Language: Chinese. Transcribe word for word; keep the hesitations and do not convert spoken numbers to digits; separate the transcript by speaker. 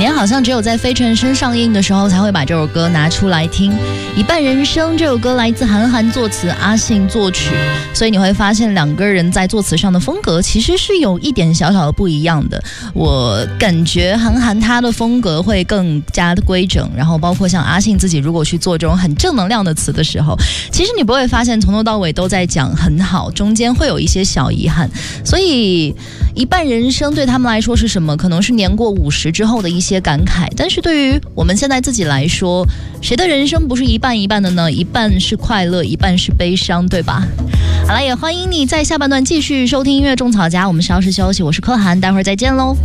Speaker 1: 年好像只有在飞尘生上映的时候才会把这首歌拿出来听。一半人生这首歌来自韩寒作词，阿信作曲，所以你会发现两个人在作词上的风格其实是有一点小小的不一样的。我感觉韩寒他的风格会更加的规整，然后包括像阿信自己如果去做这种很正能量的词的时候，其实你不会发现从头到尾都在讲很好，中间会有一些小遗憾。所以一半人生对他们来说是什么？可能是年过五十之后的一些感慨，但是对于我们现在自己来说，谁的人生不是一半一半的呢？一半是快乐，一半是悲伤，对吧？好了，也欢迎你在下半段继续收听音乐种草家，我们稍事休息，我是柯涵，待会儿再见喽。